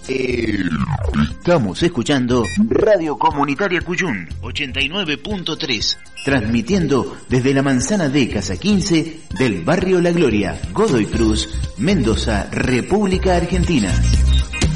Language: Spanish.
Estamos escuchando Radio Comunitaria Cuyún 89.3, transmitiendo desde la manzana de Casa 15 del barrio La Gloria, Godoy Cruz, Mendoza, República Argentina.